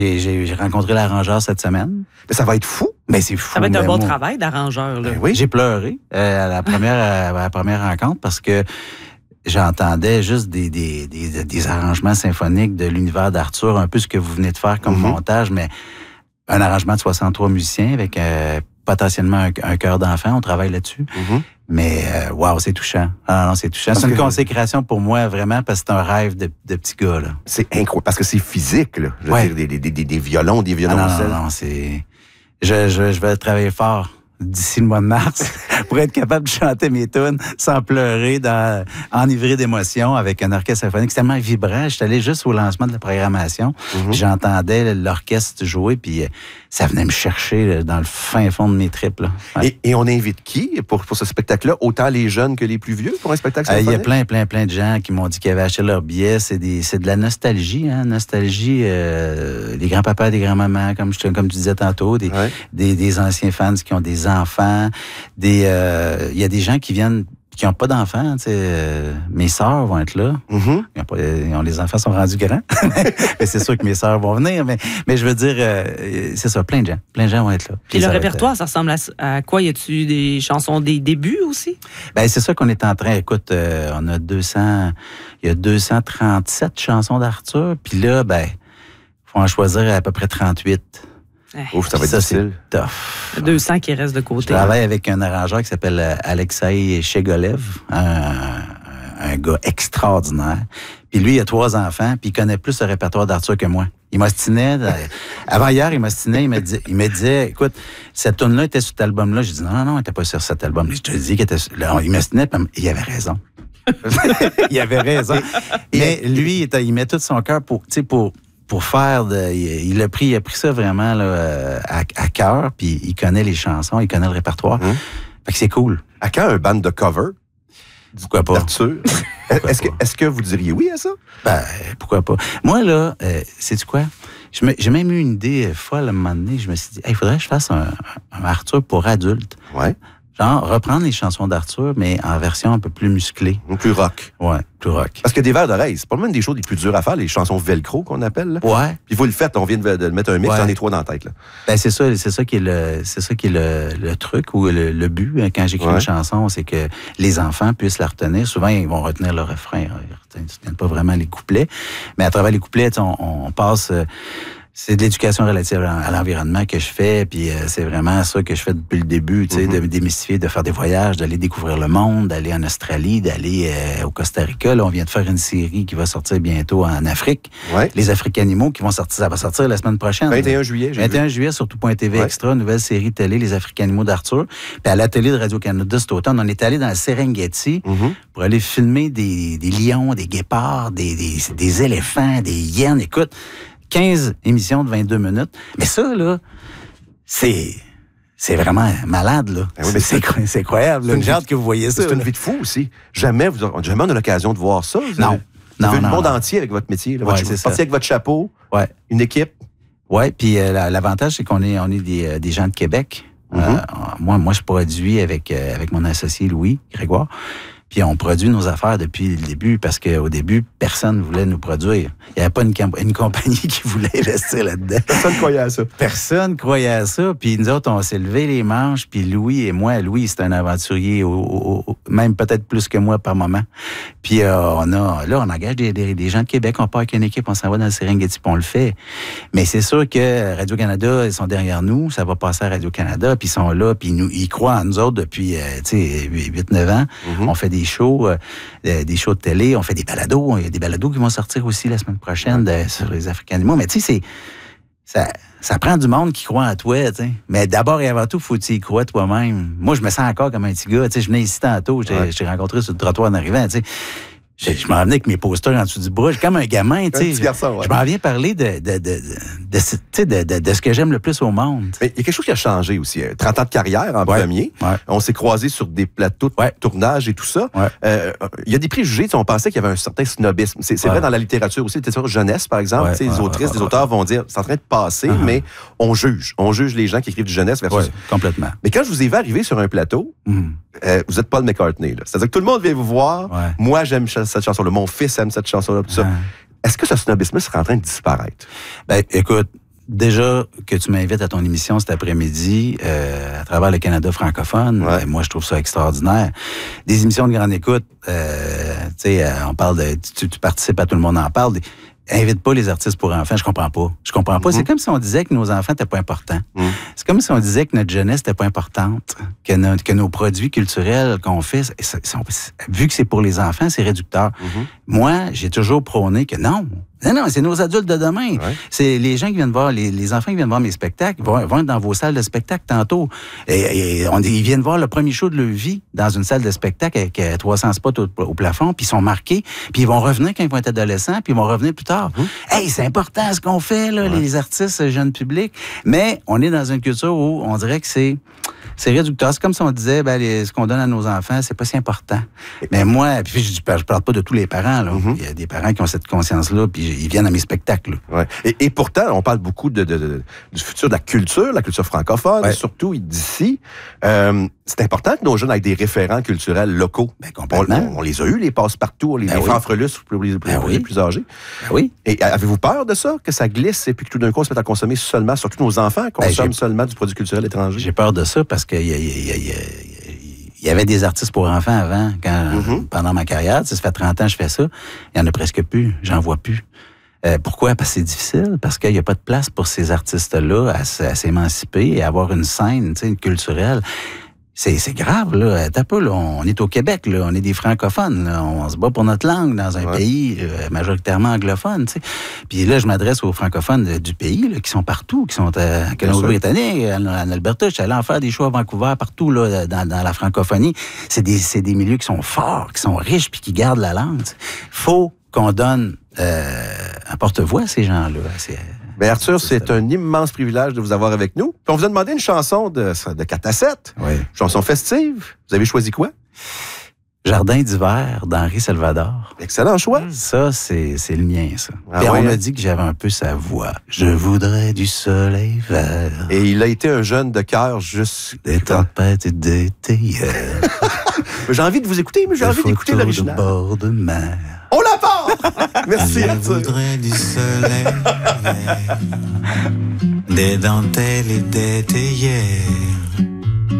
J'ai rencontré l'arrangeur cette semaine. Mais ça va être fou. Mais c'est fou. Ça va être un bon travail d'arrangeur. Là. Ben oui. J'ai pleuré à la première rencontre parce que j'entendais juste des arrangements symphoniques de l'univers d'Arthur, un peu ce que vous venez de faire comme montage, mais un arrangement de 63 musiciens avec potentiellement un chœur d'enfant. On travaille là-dessus. Mais, wow, c'est touchant. Ah non, c'est touchant. C'est une consécration pour moi, vraiment, parce que c'est un rêve de petit gars, là. C'est incroyable, parce que c'est physique, là. Je veux dire, des violons, des violoncelles. Non, c'est... Je vais travailler fort d'ici le mois de mars pour être capable de chanter mes tunes sans pleurer, enivré d'émotions avec un orchestre symphonique. C'est tellement vibrant. J'étais allé juste au lancement de la programmation. J'entendais l'orchestre jouer, puis ça venait me chercher là, dans le fin fond de mes tripes. Là. Ouais. Et on invite qui pour ce spectacle-là? Autant les jeunes que les plus vieux pour un spectacle symphonique? Il y a plein de gens qui m'ont dit qu'ils avaient acheté leur billet. C'est de la nostalgie, hein? Nostalgie, les grands-papas, des grands-mamans, comme tu disais tantôt, des anciens fans qui ont des enfants, il y a des gens qui viennent qui n'ont pas d'enfants, tu sais, mes sœurs vont être là. Les enfants sont rendus grands. Mais c'est sûr que mes sœurs vont venir. Mais je veux dire, c'est ça, plein de gens vont être là. Puis le répertoire, ça ressemble à quoi? Y a-tu des chansons des débuts aussi? Ben c'est ça qu'on est en train. Écoute, on a 237 chansons d'Arthur. Puis là, ben, faut en choisir à peu près 38. Ouf, ça va être difficile. C'est tough. 200 qui restent de côté. Je travaille avec un arrangeur qui s'appelle Alexei Chegolev, un gars extraordinaire. Puis lui, il a 3 enfants, puis il connaît plus le répertoire d'Arthur que moi. Il m'ostinait. Avant hier, il me disait, écoute, cette tune-là était sur cet album-là. J'ai dit, non, elle n'était pas sur cet album. Je te dis qu'il était sur... Il m'ostinait, puis il avait raison. Il avait raison. Mais lui, il met tout son cœur pour faire il a pris ça vraiment là, à cœur, puis il connaît les chansons, il connaît le répertoire. Fait que c'est cool. À quand un band de cover? Pourquoi pas? D'Arthur? Est-ce que vous diriez oui à ça? Ben, pourquoi pas? Moi, là, sais-tu quoi? J'ai même eu une idée folle à un moment donné. Je me suis dit, il faudrait que je fasse un Arthur pour adultes. Ouais. Genre, reprendre les chansons d'Arthur, mais en version un peu plus musclée. Plus rock. Ouais, plus rock. Parce que des vers d'oreille, c'est pas même des choses les plus dures à faire, les chansons velcro qu'on appelle. Là. Ouais. Puis vous le faites, on vient de mettre un mix, j'en ai 3 dans la tête. Là. Ben, c'est ça qui est le truc ou le but hein, quand j'écris une chanson, c'est que les enfants puissent la retenir. Souvent, ils vont retenir le refrain. Ils ne retiennent pas vraiment les couplets. Mais à travers les couplets, on passe... c'est de l'éducation relative à l'environnement que je fais, puis c'est vraiment ça que je fais depuis le début, tu sais, de démystifier, de faire des voyages, d'aller découvrir le monde, d'aller en Australie, d'aller au Costa Rica. Là, on vient de faire une série qui va sortir bientôt en Afrique. Ouais. Les Africanimaux qui vont sortir, ça va sortir la semaine prochaine. 21 juillet, 21 juillet sur tout.tv Extra, nouvelle série télé, Les Africanimaux d'Arthur. Puis à l'atelier de Radio-Canada cet automne, on est allé dans le Serengeti pour aller filmer des lions, des guépards, des éléphants, des hyènes. Écoute, 15 émissions de 22 minutes. Mais ça, là, c'est vraiment malade, là. Oui, mais c'est incroyable. J'ai hâte que vous voyez ça. C'est une vie de fou aussi. Jamais on a l'occasion de voir ça. Non. Vous avez le monde entier avec votre métier. Là. Vous parti avec votre chapeau, une équipe. Oui, puis l'avantage, c'est qu'on est des gens de Québec. Moi, je produis avec mon associé Louis Grégoire. Puis on produit nos affaires depuis le début parce qu'au début, personne ne voulait nous produire. Il n'y avait pas une compagnie qui voulait investir là-dedans. Personne croyait à ça. Personne croyait à ça. Puis nous autres, on s'est levé les manches. Puis Louis, c'est un aventurier, même peut-être plus que moi par moment. Puis on engage des gens de Québec. On part avec une équipe, on s'en va dans le Serengeti, puis on le fait. Mais c'est sûr que Radio-Canada, ils sont derrière nous. Ça va passer à Radio-Canada, puis ils sont là. Puis ils croient en nous autres depuis 8-9 ans. On fait des shows de télé, on fait des balados. Il y a des balados qui vont sortir aussi la semaine prochaine sur les Africanimaux. Mais tu sais, ça prend du monde qui croit en toi, tu sais. Mais d'abord et avant tout, faut que tu y crois toi-même. Moi, je me sens encore comme un petit gars. Tu sais, je venais ici tantôt, j'ai rencontré sur le trottoir en arrivant, tu sais. Je m'en venais avec mes posters en dessous du bras. Comme un gamin, tu sais. Un petit garçon, Je m'en viens parler de ce que j'aime le plus au monde. Mais il y a quelque chose qui a changé aussi. 30 ans de carrière en premier. Ouais. On s'est croisés sur des plateaux de tournage et tout ça. Il y a des préjugés. On pensait qu'il y avait un certain snobisme. C'est vrai dans la littérature aussi. Littérature jeunesse, par exemple. Les autrices, les auteurs vont dire c'est en train de passer, mais on juge. On juge les gens qui écrivent du jeunesse versus... complètement. Mais quand je vous ai vu arriver sur un plateau, vous n'êtes pas Paul McCartney. C'est-à-dire que tout le monde vient vous voir. Moi, j'aime cette chanson-là. Mon fils aime cette chanson-là. Tout ça. Est-ce que ce snobisme serait en train de disparaître? Ben, écoute, déjà que tu m'invites à ton émission cet après-midi à travers le Canada francophone, moi, je trouve ça extraordinaire. Des émissions de grande écoute, tu sais, on parle de... Tu participes à Tout le monde en parle. Invite pas les artistes pour enfants, je comprends pas. C'est comme si on disait que nos enfants n'étaient pas importants. C'est comme si on disait que notre jeunesse n'était pas importante, que nos produits culturels qu'on fait, vu que c'est pour les enfants, c'est réducteur. Moi, j'ai toujours prôné que non, c'est nos adultes de demain. C'est les gens qui viennent voir, les enfants qui viennent voir mes spectacles, vont être dans vos salles de spectacle tantôt. Ils viennent voir le premier show de leur vie dans une salle de spectacle avec 300 spots au plafond, puis ils sont marqués, puis ils vont revenir quand ils vont être adolescents, puis ils vont revenir plus tard. Hey, c'est important ce qu'on fait, là, les artistes, le jeune public. Mais on est dans une culture où on dirait que c'est réducteur. C'est comme si on disait, ce qu'on donne à nos enfants, c'est pas si important. Mais moi, puis je parle pas de tous les parents, là. Il y a des parents qui ont cette conscience-là, puis ils viennent à mes spectacles. Et pourtant, on parle beaucoup du futur de la culture francophone, surtout d'ici. C'est important que nos jeunes aient des référents culturels locaux. On les a eus, les passe-partout, les fanfreluches pour les plus âgés. Et avez-vous peur de ça, que ça glisse et puis que tout d'un coup, on se mette à consommer seulement, surtout nos enfants, consomment seulement du produit culturel étranger? J'ai peur de ça parce qu'il y avait des artistes pour enfants avant, pendant ma carrière. Ça fait 30 ans que je fais ça. Il n'y en a presque plus. J'en vois plus. Pourquoi? Parce que c'est difficile. Parce qu'il n'y a pas de place pour ces artistes-là à s'émanciper et à avoir une scène culturelle. C'est grave, là. T'as pas, là. On est au Québec, là. On est des francophones, là. On se bat pour notre langue dans un pays majoritairement anglophone, tu sais. Puis là, je m'adresse aux francophones du pays, là, qui sont partout, qui sont à Colombie-Britannique, en Alberta. Je suis allé en faire des shows à Vancouver, partout, là, dans la francophonie. C'est des milieux qui sont forts, qui sont riches, puis qui gardent la langue. Faut qu'on donne un porte-voix à ces gens-là. Arthur, c'est un immense privilège de vous avoir avec nous. Puis on vous a demandé une chanson de 4 à 7. Chanson festive. Vous avez choisi quoi? Jardin d'hiver d'Henri Salvador. Excellent choix. Ça, c'est le mien, ça. Et on m'a dit que j'avais un peu sa voix. Je voudrais du soleil vert. Et il a été un jeune de cœur juste... Des tempêtes d'été. J'ai envie de vous écouter, mais j'ai envie d'écouter l'original. De bord de mer. On la part! Merci, Arthur. Je voudrais du soleil vert, des dentelles et des théières.